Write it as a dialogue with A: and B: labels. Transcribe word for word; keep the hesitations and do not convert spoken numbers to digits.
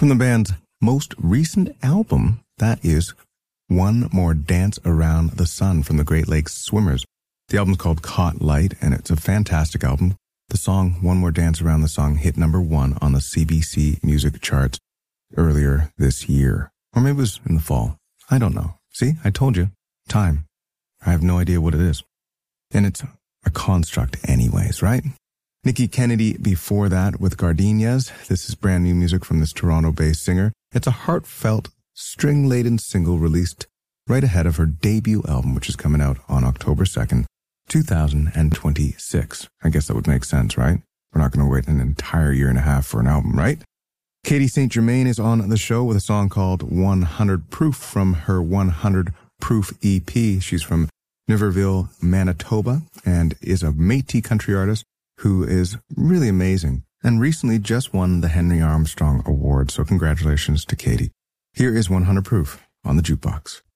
A: From the band's most recent album, that is One More Dance Around the Sun from the Great Lakes Swimmers. The album's called Caught Light, and it's a fantastic album. The song One More Dance Around the Sun hit number one on the C B C music charts earlier this year. Or maybe it was in the fall. I don't know. See, I told you. Time. I have no idea what it is. And it's a construct anyways, right? Nikki Kennedy before that with Gardenias. This is brand new music from this Toronto-based singer. It's a heartfelt, string-laden single released right ahead of her debut album, which is coming out on October second, two thousand twenty-six. I guess that would make sense, right? We're not going to wait an entire year and a half for an album, right? Katie Saint Germain is on the show with a song called one hundred Proof from her one hundred Proof E P. She's from Niverville, Manitoba, and is a Métis country artist who is really amazing and recently just won the Henry Armstrong Award. So congratulations to Katie. Here is one hundred Proof on the Jukebox.